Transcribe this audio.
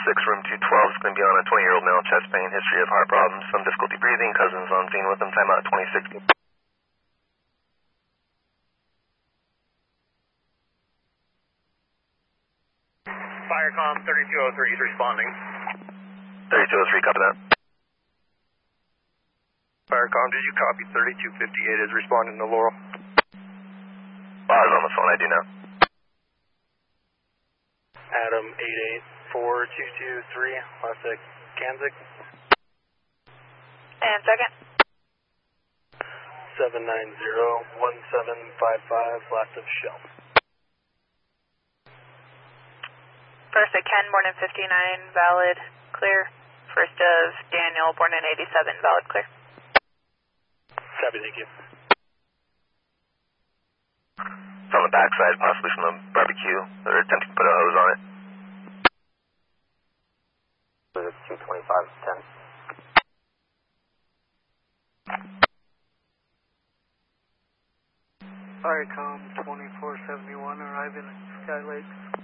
room 212 is going to be on a 20-year-old male, chest pain, history of heart problems, some difficulty breathing, cousins on scene with him, timeout 2060. Firecom 3203 is responding. 3203, copy that. Firecom, did you copy 3258 is responding to Laurel? Bob's on the phone, I do now. Adam 884223, last at Kanzik. And second? 7901755, last of Shell. First at Ken, born in 59, valid, clear. First of Daniel, born in 87, valid, clear. Copy, thank you. It's on the backside, possibly from the barbecue. They're attempting to put a hose on it. It's 225-10. Firecom 2471 arriving at Sky Lakes.